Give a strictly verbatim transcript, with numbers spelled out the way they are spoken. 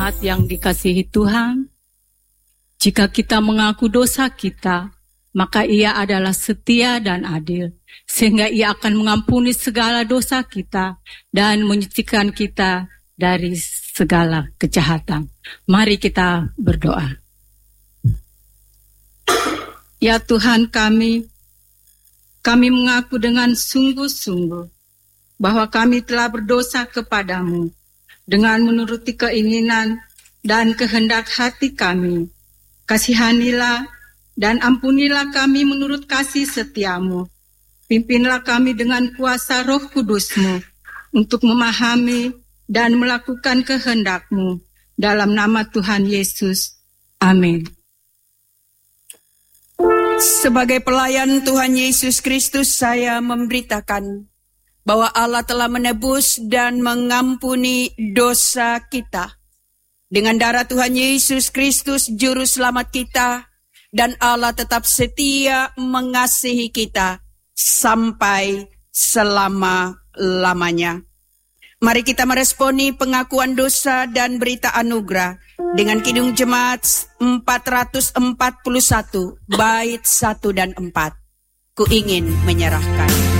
jemaat yang dikasihi Tuhan, jika kita mengaku dosa kita, maka Ia adalah setia dan adil, sehingga Ia akan mengampuni segala dosa kita dan menyucikan kita dari segala kejahatan. Mari kita berdoa. Ya Tuhan kami, kami mengaku dengan sungguh-sungguh bahwa kami telah berdosa kepadamu dengan menuruti keinginan dan kehendak hati kami. Kasihanilah dan ampunilah kami menurut kasih setiamu. Pimpinlah kami dengan kuasa Roh Kudus-Mu untuk memahami dan melakukan kehendak-Mu. Dalam nama Tuhan Yesus. Amin. Sebagai pelayan Tuhan Yesus Kristus, saya memberitakan bahwa Allah telah menebus dan mengampuni dosa kita. Dengan darah Tuhan Yesus Kristus, Juru Selamat kita, dan Allah tetap setia mengasihi kita sampai selama-lamanya. Mari kita meresponi pengakuan dosa dan berita anugerah dengan Kidung Jemaat empat ratus empat puluh satu, bait satu dan empat. Ku ingin menyerahkan.